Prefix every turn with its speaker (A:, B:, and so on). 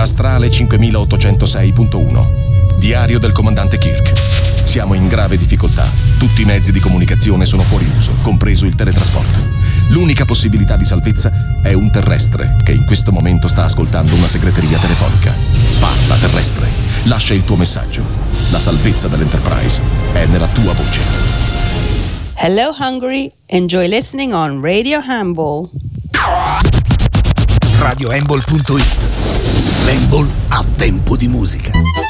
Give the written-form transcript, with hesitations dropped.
A: Astrale 5806.1. Diario del comandante Kirk. Siamo in grave difficoltà. Tutti i mezzi di comunicazione sono fuori uso, compreso il teletrasporto. L'unica possibilità di salvezza è un terrestre che in questo momento sta ascoltando una segreteria telefonica. Parla, terrestre. Lascia il tuo messaggio. La salvezza dell'Enterprise è nella tua voce.
B: Hello Hungary. Enjoy listening on Radio Humble.
C: RadioHumble.it. L'Humble ha tempo di musica.